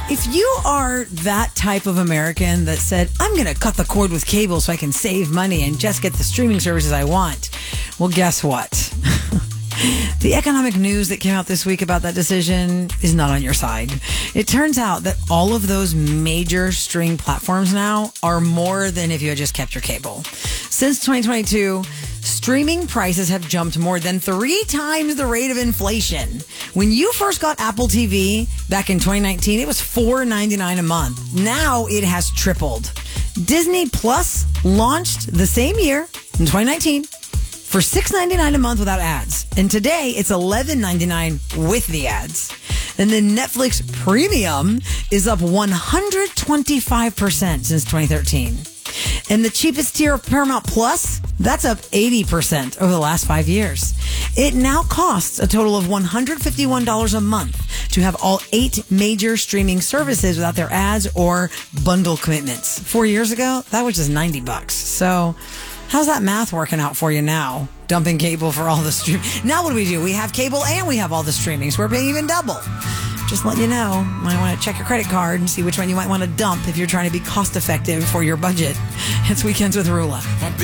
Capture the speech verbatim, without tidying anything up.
If you are that type of American that said, I'm going to cut the cord with cable so I can save money and just get the streaming services I want, well, guess what? The economic news that came out this week about that decision is not on your side. It turns out that all of those major streaming platforms now are more than if you had just kept your cable. Since twenty twenty-two, streaming prices have jumped more than three times the rate of inflation. When you first got Apple T V back in twenty nineteen, it was four dollars and ninety-nine cents a month. Now it has tripled. Disney Plus launched the same year in twenty nineteen for six dollars and ninety-nine cents a month without ads. And today it's eleven dollars and ninety-nine cents with the ads. And then Netflix Premium is up one hundred twenty-five percent since twenty thirteen. And the cheapest tier of Paramount Plus, that's up eighty percent over the last five years. It now costs a total of one hundred fifty-one dollars a month to have all eight major streaming services without their ads or bundle commitments. Four years ago, that was just ninety bucks. So how's that math working out for you now? Dumping cable for all the stream. Now what do we do? We have cable and we have all the streaming, so we're paying even double. Just let you know, might want to check your credit card and see which one you might want to dump if you're trying to be cost effective for your budget. It's Weekends with Rula.